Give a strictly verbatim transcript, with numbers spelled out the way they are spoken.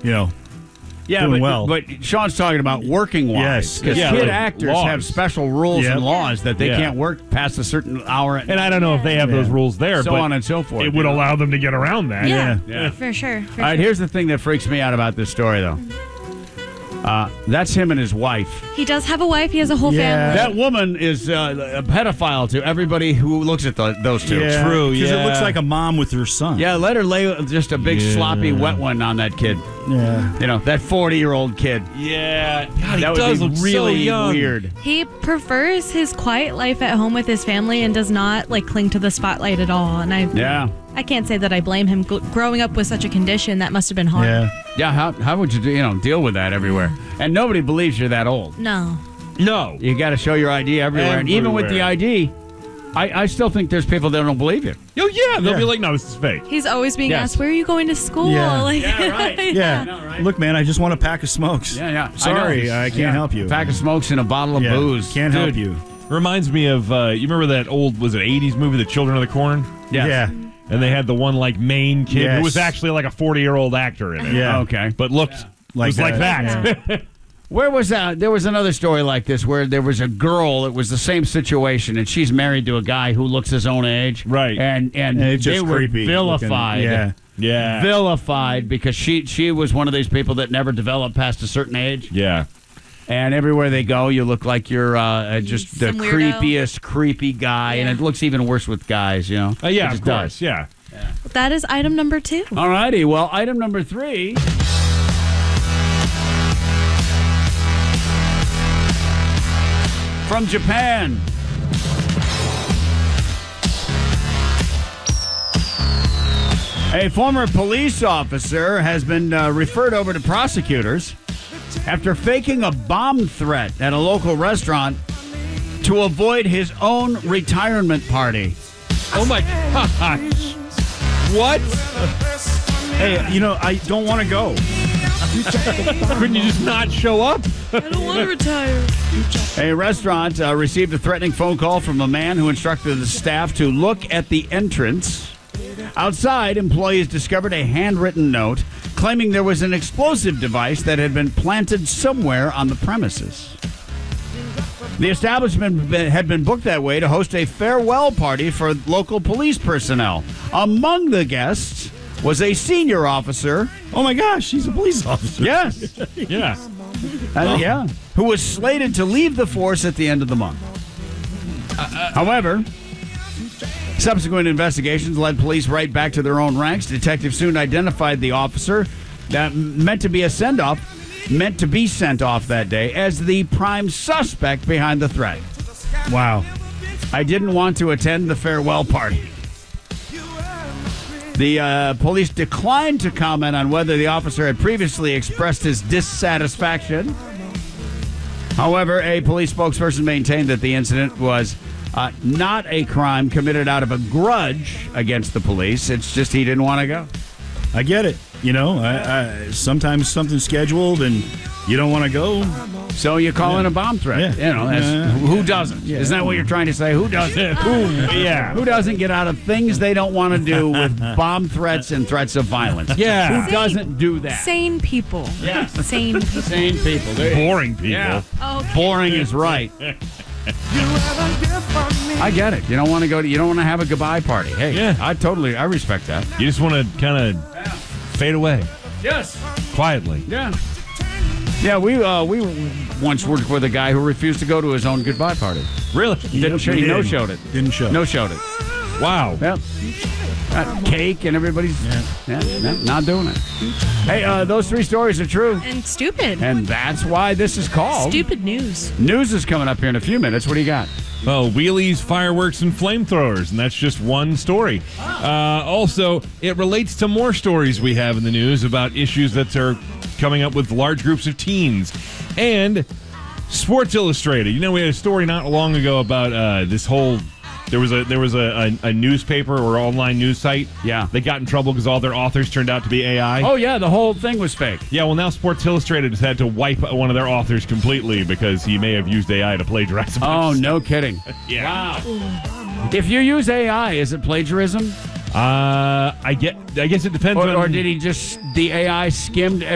you know, Yeah, doing but, well. but Sean's talking about working wise. Yes. Because Yeah, kid like actors laws. have special rules Yep. and laws that they Yeah. can't work past a certain hour. And I don't know if they have Yeah. those rules there, so but on and so forth. it would you know? allow them to get around that. Yeah, Yeah. for sure. For All right, sure. here's the thing that freaks me out about this story, though. Uh, that's him and his wife. He does have a wife. He has a whole Yeah. family. That woman is uh, a pedophile to everybody who looks at the, those two. yeah, True, Because yeah. it looks like a mom with her son. Yeah, let her lay just a big Yeah. sloppy wet one on that kid. Yeah. You know, that forty-year-old kid. Yeah. God, he That would does be look really so young. weird. He prefers his quiet life at home with his family and does not like cling to the spotlight at all. And I, Yeah. I can't say that I blame him. G- growing up with such a condition, that must have been hard. Yeah. Yeah, how, how would you do, you know, deal with that everywhere? And nobody believes you're that old. No. No. You got to show your I D everywhere. And even with the Everywhere. I D, I, I still think there's people that don't believe you. Oh, yeah. They'll Yeah. be like, no, this is fake. He's always being Yes. asked, "Where are you going to school?" Yeah. Like, Yeah, right. Yeah. I know, right? Look, man, I just want a pack of smokes. Yeah, yeah. I Sorry, know. I, can't Yeah. help you. Pack of smokes and a bottle of yeah. booze. Can't help Dude. you. Reminds me of, uh, you remember that old, was it eighties movie, The Children of the Corn? Yes. Yeah. And they had the one, like, main kid Yes. who was actually like a forty-year-old actor in it. Yeah. Okay. But looked Like was like that. that. Where was that? There was another story like this where there was a girl. It was the same situation, and she's married to a guy who looks his own age. Right. And and, And it's they just were creepy looking. vilified. Yeah. Yeah. Vilified because she she was one of these people that never developed past a certain age. Yeah. And everywhere they go, you look like you're uh, just the Some weirdo. creepiest, creepy guy. And Yeah. it looks even worse with guys, you know? Uh, yeah, It of just course. does. Yeah. that is item number two. All righty. Well, item number three. From Japan. A former police officer has been uh, referred over to prosecutors after faking a bomb threat at a local restaurant to avoid his own retirement party. Oh, my gosh. What? Hey, you know, I don't want to go. Couldn't you just not show up? I don't want to retire. A restaurant uh, received a threatening phone call from a man who instructed the staff to look at the entrance. Outside, employees discovered a handwritten note claiming there was an explosive device that had been planted somewhere on the premises. The establishment be- had been booked that way to host a farewell party for local police personnel. Among the guests was a senior officer. Oh my gosh, he's a police officer. Yes. Yeah. Uh, yeah, who was slated to leave the force at the end of the month. However, subsequent investigations led police right back to their own ranks. Detectives soon identified the officer that meant to be a send-off, meant to be sent off that day as the prime suspect behind the threat. Wow. I didn't want to attend the farewell party. The uh, police declined to comment on whether the officer had previously expressed his dissatisfaction. However, a police spokesperson maintained that the incident was uh, not a crime committed out of a grudge against the police. It's just he didn't want to go. I get it. You know, I, I, sometimes something's scheduled and you don't want to go. So you call in a bomb threat. Yeah. You know, that's, Yeah. who doesn't? Isn't that what you're trying to say? Who doesn't? Who, Yeah. who doesn't get out of things they don't want to do with bomb threats and threats of violence? Yeah. Who doesn't do that? Sane people. Yes. Sane people. Sane people. There you go. Boring people. Yeah. Okay. Boring is right. I get it. You don't want to go to, you don't want to have a goodbye party. Hey, Yeah. I totally, I respect that. You just want to kind of fade away Yes. quietly. Yeah. Yeah, we uh, we once worked with a guy who refused to go to his own goodbye party. Really? Didn't show, we he did. no showed it. Didn't show. No showed it. Wow. Yep. Got cake and everybody's yeah. no, not doing it. Hey, uh, those three stories are true, And stupid. and that's why this is called Stupid news. News is coming up here in a few minutes. What do you got? Oh, wheelies, fireworks, and flamethrowers, and that's just one story. Uh, also, it relates to more stories we have in the news about issues that are coming up with large groups of teens. And Sports Illustrated. You know, we had a story not long ago about uh, this whole... There was a there was a, a, a newspaper or online news site. Yeah. They got in trouble because all their authors turned out to be A I. Oh yeah, the whole thing was fake. Yeah, well, now Sports Illustrated has had to wipe one of their authors completely because he may have used A I to plagiarize a bunch Oh, of no kidding. Yeah. Wow. If you use A I, is it plagiarism? Uh, I get. I guess it depends Or, on. or did he just, the A I skimmed